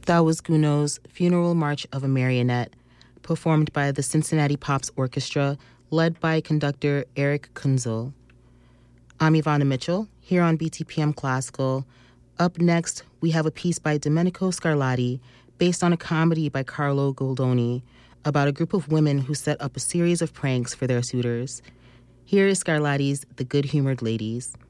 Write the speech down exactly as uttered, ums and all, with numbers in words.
That was Gounod's Funeral March of a Marionette, performed by the Cincinnati Pops Orchestra, led by conductor Eric Kunzel. I'm Ivana Mitchell, here on B T P M Classical. Up next, we have a piece by Domenico Scarlatti, based on a comedy by Carlo Goldoni, about a group of women who set up a series of pranks for their suitors. Here is Scarlatti's The Good-Humored Ladies.